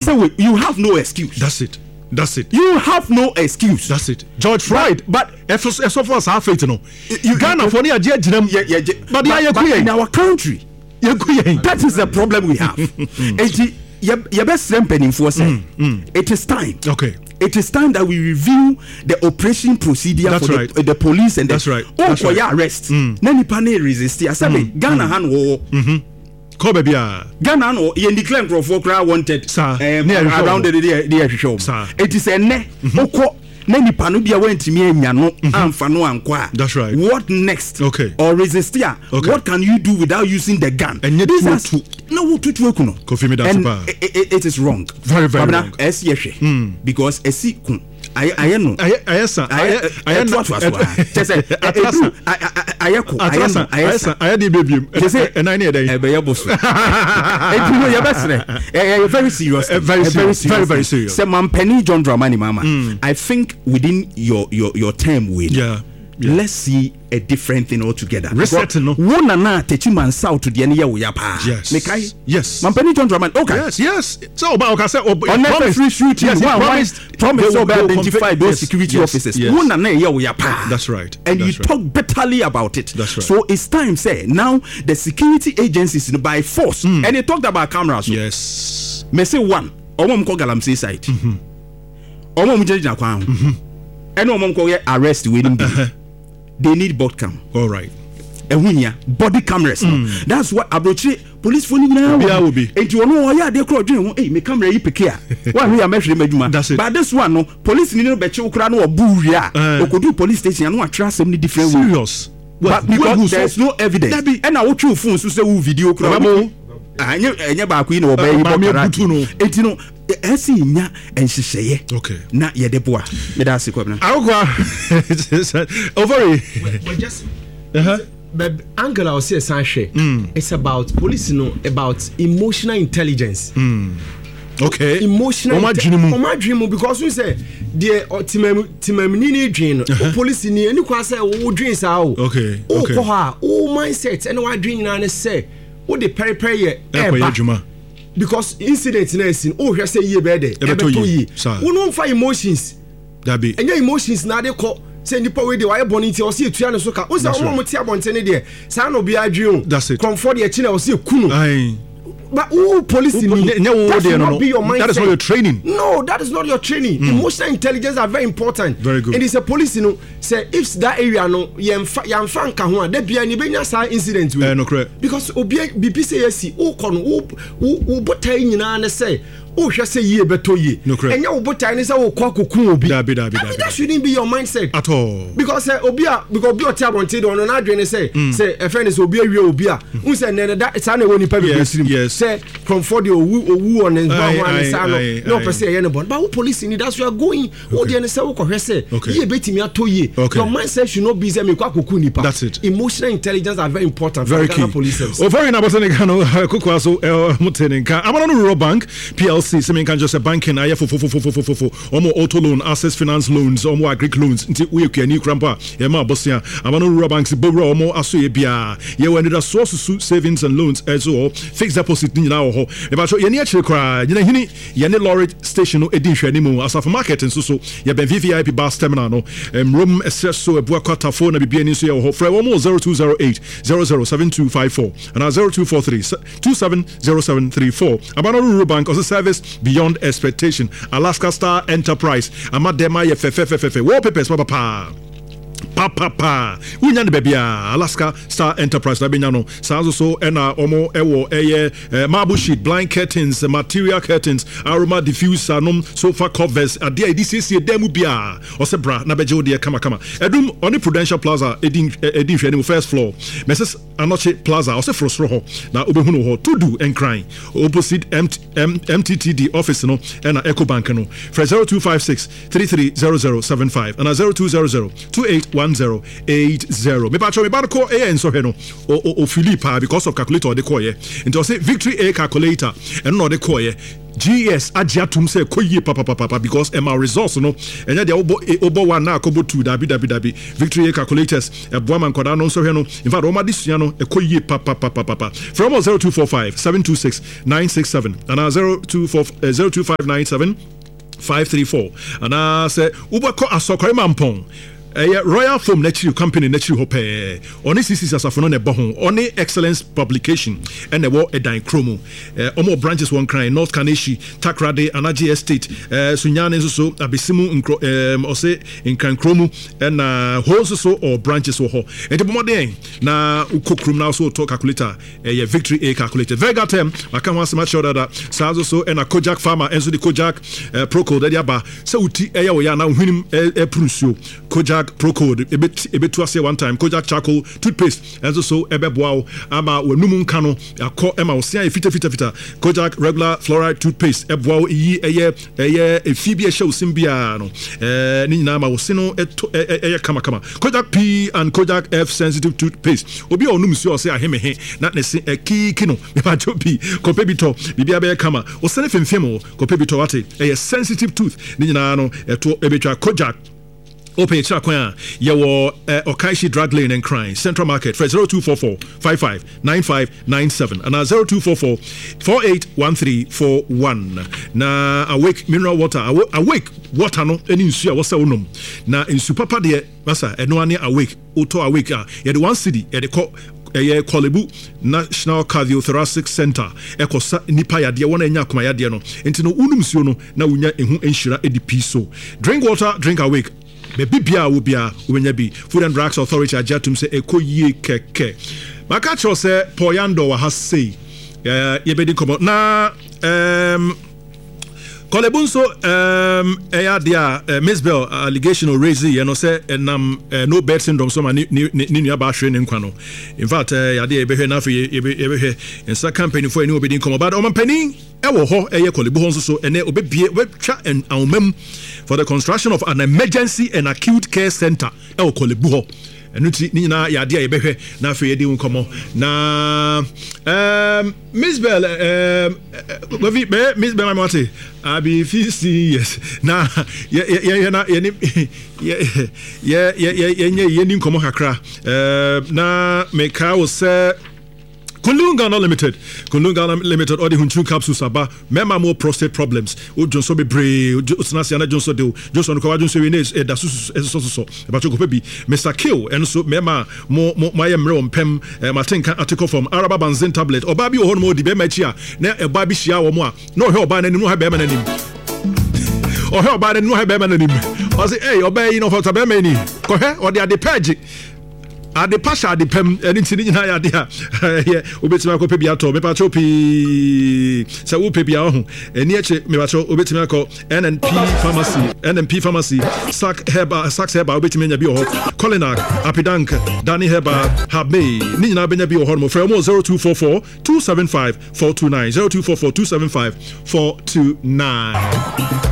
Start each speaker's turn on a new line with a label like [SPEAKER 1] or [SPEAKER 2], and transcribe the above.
[SPEAKER 1] say you have no excuse.
[SPEAKER 2] That's it.
[SPEAKER 1] You have no excuse.
[SPEAKER 2] That's it. George Floyd, but if so far as half it, Ghana for near Jedinam, but in
[SPEAKER 1] our country, that is the problem we have. Your best representing for say it is time.
[SPEAKER 2] Okay.
[SPEAKER 1] It is time that we review the operation procedure for the police and
[SPEAKER 2] that's right.
[SPEAKER 1] For your arrest. Nani pane resist. I said Ghana han wo. Ghana no ye declare for crowd wanted around the show. It is a ne oko nani panu bia wentimi anya no amfa no anko.
[SPEAKER 2] That's right.
[SPEAKER 1] What next?
[SPEAKER 2] Okay.
[SPEAKER 1] Or resist here. Okay. What can you do without using the gun?
[SPEAKER 2] And
[SPEAKER 1] no it is wrong.
[SPEAKER 2] Very wrong.
[SPEAKER 1] Because I know. Very serious. Very serious. John Dramani Mama. I think within your term with let's see a different thing altogether.
[SPEAKER 2] Resetting no.
[SPEAKER 1] One na techi man south to the ene ya pa.
[SPEAKER 2] Yes.
[SPEAKER 1] Mekai?
[SPEAKER 2] Yes.
[SPEAKER 1] Mampeni John Dramani. Okay.
[SPEAKER 2] Yes. So but okay say
[SPEAKER 1] unnecessary shooting.
[SPEAKER 2] Yes,
[SPEAKER 1] promise to identify those security officers. One na ya pa.
[SPEAKER 2] That's right.
[SPEAKER 1] And you talk bitterly about it.
[SPEAKER 2] That's right.
[SPEAKER 1] So it's time say now the security agencies by force and they talked about cameras.
[SPEAKER 2] Yes.
[SPEAKER 1] Me say one. Omo mko galamsey side. Omo mjejina kwa. And omo mko arrest waiting. They need body cam.
[SPEAKER 2] All right.
[SPEAKER 1] Body cameras. That's what Abrochi police phone now
[SPEAKER 2] will be.
[SPEAKER 1] And you know, they call you. Hey, me camera you pick here. One we are measuring meduma.
[SPEAKER 2] That's it.
[SPEAKER 1] But this one, no police need no beche ukra no buria. Or could do police station and no trust so many different.
[SPEAKER 2] Serious.
[SPEAKER 1] But because there's no evidence. And I watch your phone so say video crowd. Anya ba ku no obey no. Esi nya enhyehyeye
[SPEAKER 2] okay
[SPEAKER 1] na ye de boa me da se kwabna
[SPEAKER 2] akwa over
[SPEAKER 3] just but Angela was say sanhwe it's about police about emotional intelligence
[SPEAKER 2] okay
[SPEAKER 3] emotional dream because we say the timamini ni dream police ni any kwa say wo dream sa o
[SPEAKER 2] okay
[SPEAKER 3] ko ha o mindset and what dream na say wo de periperi ye because incident na sin oh hwe say ye be there ebeto yi wo no fa emotions
[SPEAKER 2] that be
[SPEAKER 3] enya emotions na de ko say nipa we dey why born nti o say etua ne so ka o say wo mo ti abonte ne de sa no bia adwun comfort ye chi na o say kunu but police that
[SPEAKER 2] is not your training.
[SPEAKER 3] No, that is not your training. Emotional intelligence are very important.
[SPEAKER 2] Very good.
[SPEAKER 3] And it's a police, say if that area no yamfa nka ho that bia ni benya sa incident we.
[SPEAKER 2] No correct.
[SPEAKER 3] Because obi bibi say yes, o kono o botai nyina na say o hwe say ye beto ye. Enya o botai ni say o kwa kokun obi. That shouldn't be your mindset
[SPEAKER 2] at all.
[SPEAKER 3] Because obi o ti abonte do no na adwene say a friend is obi awie obi a un say na that sa na woni pa be
[SPEAKER 2] yes.
[SPEAKER 3] Say comfort the owu on his one no per se any but police need that's where you are going o dey say wo kohwe say ye betimi atoye your mindset should not be say me kwa koku nipa.
[SPEAKER 2] That's it.
[SPEAKER 3] Emotional intelligence are very important for Ghana police service.
[SPEAKER 2] Very na botany kanu kokwa so mutenenka amana rural bank plc say me can just banking aye fo omo auto loan access finance loans omo agric loans nti we kwani krampa ye ma bosia amana rural banks bobra omo aso ye bia ye wani da source savings and loans as well fixed deposit nyina wo ho e ba so ye ne akire kra nyina hini ye ne lorry station no edin hwani mu asaf market nso so ye ben VVIP bus terminal no room espresso ebua kwata phone na bibia ni so ye wo ho fra wo 0208 007254 and 0243 270734 amana rural bank also service beyond expectation Alaska Star Enterprise amadema ye fe wallpapers papa unya ne bebia Alaska Star Enterprise na benya no sanzo so ena omo ewo marble sheet blind curtains material curtains aroma diffuser nom sofa covers ade a DCC demu bia osebra na beje ode kama edum oni Prudential Plaza edin hwani first floor Mrs Anoche Plaza osefrosro ho na obehunu ho to do and crying opposite MTTD office no ena Ecobank no for 0256 330075 and 0200 28 1080. Me pacho me call A and so no o Philippa because of calculator the call ye. And to say Victory A calculator and no the call ye. GS agiatum say koye papa because my resource no enya de obo one na akobo 2 dabi Victory calculators boaman koda no so no in fact o ma disua no koye papa from 0245 726 967 and 02597 534 and say ubako asokore mampon Royal Foam Natural Company Natural Hope on this is asafo no ebo on excellence publication and the war edan chromo omo branches one cry North Kaneshi Takrade Anaji Estate Sunyane so abisimu ose in kan chromo and holes so or branches wo ho enti bomodен na ukokrum na so to calculator Victory A calculator Vega term aka wan sema sure that sazo so and a Kojak farmer enso the Kojak Proco that yaba se uti eya wo ya na hwinim prusio Kojak Pro Code ebetu ase one time Kojak charcoal toothpaste and so ebeboa ama wenum nka no akọ ema osia fita Kojak regular fluoride toothpaste eboa yi eye efibia ehye osimbia no ni nyina ma wosino eye kama Kojak P and Kojak F sensitive toothpaste obi onum si ose ahemehe na nese kiki no me pa chopi kopebito bibia be kama osene femfem kopebito wate eye sensitive tooth ni nyina no eto ebetwa Kojak Open Chakwa, Yawo Okaishi Drug Lane and Crime, Central Market, 0244 55 9597 and 0244 481341. Na awake mineral water, awake water no, any insu wasa unum. Na insu papa de masa, no ane awake, auto awake, ya the one city, ya the Kolebu National Cardiothoracic Center ekosa nipa yade wona enya akoma yade no enti no unum suo no na unya ehu enhira edipi so drink water drink awake Baby bia wo bia wenya bi Food and Drugs Authority ajatum se ekoyie keke maka cho se poyando wa ha sei ye bedi komo na Kolebunso eya dia Miss Bell allegation or raise you know say nam no bed syndrome so ni nua ba hwe ne nkwa no in fact ya dia ebehwe na afi ebehwe in sa company for any obedin come about o mampani ewo ho eye Kolebu ho so ene obebie wetwa en awmam for the construction of an emergency and acute care center ewo Kolebu ho enuti ni nyina ya dia ebehwe na afi edi nkomo na Miss Bell Miss Bell Mate abi 50 years na ye ni nkomo kakra na meka wo se Kulunga Limited or the Hunchu capsules aba mema more prostate problems o Johnson be brave Utsnasi ana Johnson de Johnson ko Johnson we nes da so about to go be Mr. Kill and so mema mo my emre pem matenka article from Araba Banzin tablet oba bi o hono mo di be machia na e ba bi hia wo mo a no he oba na nim no ha be ma na nim o he oba na nim no ha be ma na nim o say hey oba yi no for ta be ma ni ko he o de ade page Ade pasha ade pem eni tini nyina ya de a ye obetima ko pebia to me pa chopi se wo pebia ho eni eche me pa cho obetima ko NNP pharmacy sack herba obetima nya bi ho Colinac Apidank Dani herba habe ni nyina benya bi ho mo fra mo 0244 275 429 0244 275 429